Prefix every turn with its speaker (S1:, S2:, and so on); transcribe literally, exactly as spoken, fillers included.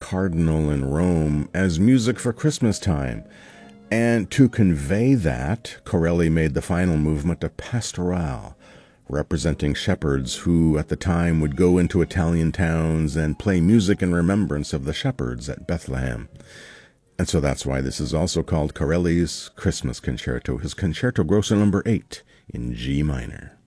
S1: cardinal in Rome as music for Christmas time. And to convey that, Corelli made the final movement a pastoral, representing shepherds who at the time would go into Italian towns and play music in remembrance of the shepherds at Bethlehem. And so that's why this is also called Corelli's Christmas Concerto, his Concerto Grosso number eight in G minor.